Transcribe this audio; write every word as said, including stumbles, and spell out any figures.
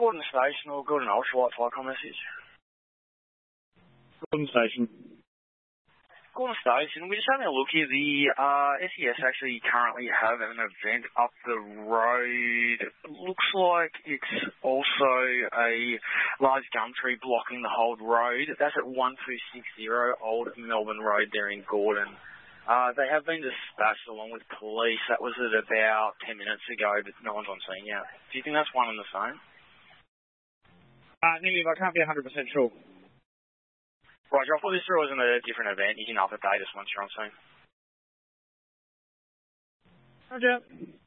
Gordon Station or Gordon Ultralight Flycom message? Gordon Station. Gordon Station, we're just having a look here. The uh, S E S actually currently have an event up the road. It looks like it's also a large gum tree blocking the whole road. That's at one two six zero Old Melbourne Road there in Gordon. Uh, they have been dispatched along with police. That was at about ten minutes ago, but no one's on scene yet. Do you think that's one and the same? Uh, Negative, I can't be one hundred percent sure. Roger, I thought this was in a different event. You can update us once you're on scene. Roger.